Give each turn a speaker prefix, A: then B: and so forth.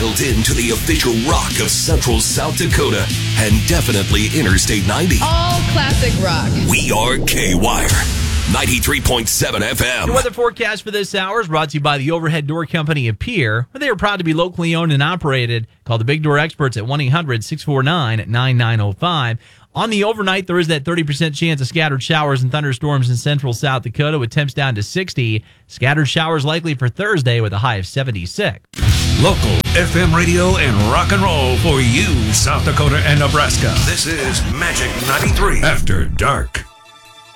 A: dialed in to the official rock of Central South Dakota and definitely Interstate 90.
B: All classic rock.
A: We are K-Wire, 93.7 FM.
C: The weather forecast for this hour is brought to you by the Overhead Door Company of Pierre, where they are proud to be locally owned and operated. Call the Big Door experts at 1-800-649-9905. On the overnight, there is that 30% chance of scattered showers and thunderstorms in central South Dakota with temps down to 60. Scattered showers likely for Thursday with a high of 76.
D: Local FM radio and rock and roll for you, South Dakota and Nebraska. This is Magic 93 After Dark.